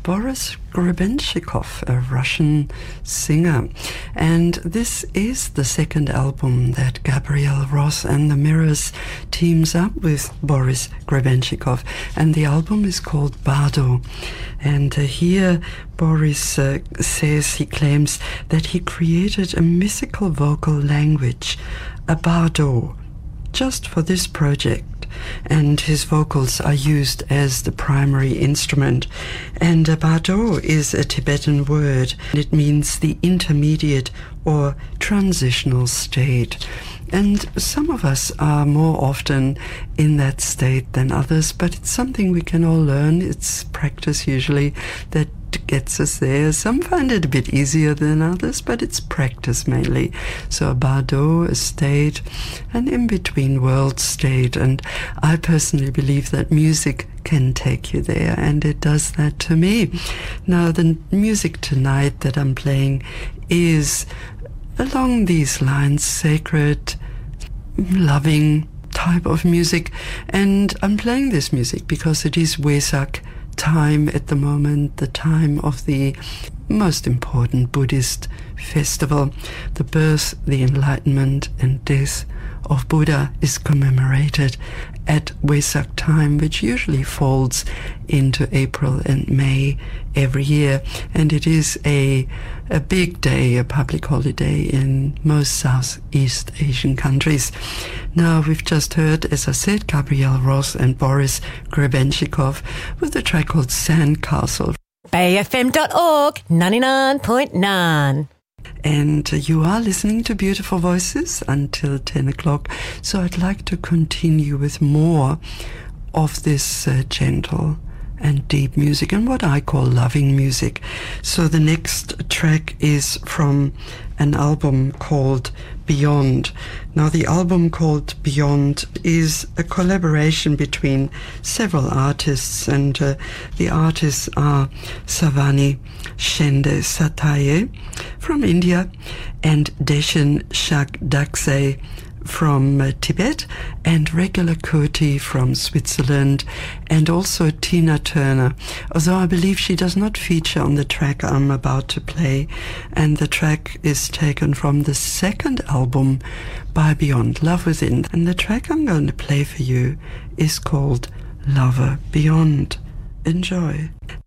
Boris Grebenshchikov, a Russian singer. And this is the second album that Gabriel Ross and the Mirrors teams up with Boris Grebenshchikov. And the album is called Bardo. And here Boris says, he claims that he created a mythical vocal language, a bardo, just for this project. And his vocals are used as the primary instrument. And bardo is a Tibetan word. It means the intermediate or transitional state. And some of us are more often in that state than others, but it's something we can all learn. It's practice usually that gets us there. Some find it a bit easier than others, but it's practice mainly. So a bardo, a state, an in-between world state. And I personally believe that music can take you there, and it does that to me. Now, the music tonight that I'm playing is along these lines, sacred, loving type of music. And I'm playing this music because it is Wesak time at the moment, the time of the most important Buddhist festival. The birth, the enlightenment and death of Buddha is commemorated at Wesak time, which usually falls into April and May every year. And it is a big day, a public holiday in most Southeast Asian countries. Now, we've just heard, as I said, Gabriel Ross and Boris Grebenshchikov with a track called Sandcastle. BayFM.org 99.9. And you are listening to Beautiful Voices until 10 o'clock. So I'd like to continue with more of this gentle and deep music and what I call loving music. So the next track is from an album called Beyond. Now, the album called Beyond is a collaboration between several artists, and the artists are Savani Shende Sataye from India and Deshin Shagdakse from Tibet, and Regular Kurti from Switzerland, and also Tina Turner, although I believe she does not feature on the track I'm about to play. And the track is taken from the second album by Beyond, Love Within. And the track I'm going to play for you is called Lover Beyond. Enjoy.